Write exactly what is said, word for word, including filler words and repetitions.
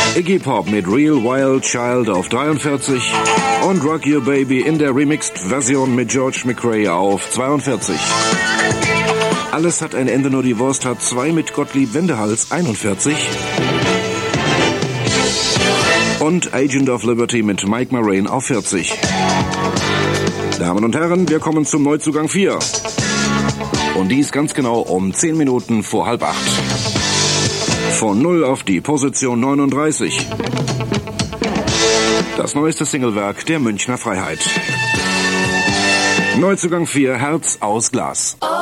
Iggy Pop mit Real Wild Child auf dreiundvierzig und Rock Your Baby in der Remixed-Version mit George McRae auf zweiundvierzig. Alles hat ein Ende, nur die Wurst hat zwei mit Gottlieb Wendehals einundvierzig. Und Agent of Liberty mit Mike Morain auf vierzig. Damen und Herren, wir kommen zum Neuzugang vier. Und dies ganz genau um zehn Minuten vor halb acht. Von null auf die Position neununddreißig. Das neueste Singlewerk der Münchner Freiheit. Neuzugang vier, Herz aus Glas.